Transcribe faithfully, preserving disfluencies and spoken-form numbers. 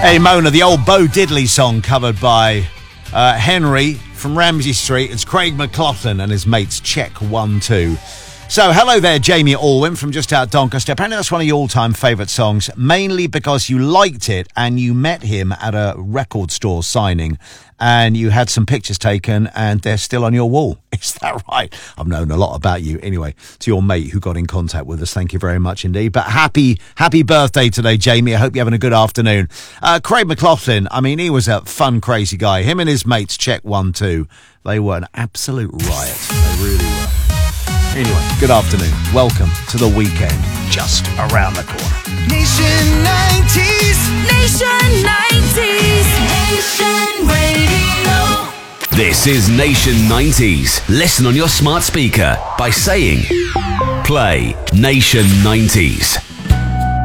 Hey Mona, the old Bo Diddley song covered by uh, Henry from Ramsey Street. It's Craig McLaughlin and his mates Check One Two. So hello there, Jamie Alwyn from just out Doncaster. Apparently that's one of your all-time favourite songs, mainly because you liked it and you met him at a record store signing and you had some pictures taken and they're still on your wall. Is that right? I've known a lot about you. Anyway, to your mate who got in contact with us, thank you very much indeed. But happy, happy birthday today, Jamie. I hope you're having a good afternoon. Uh, Craig McLaughlin, I mean, he was a fun, crazy guy. Him and his mates, Check One Two, they were an absolute riot. They really were. Anyway, good afternoon. Welcome to the weekend, just around the corner. Nation nineties, Nation nineties, Nation Radio. This is Nation nineties. Listen on your smart speaker by saying, play Nation nineties.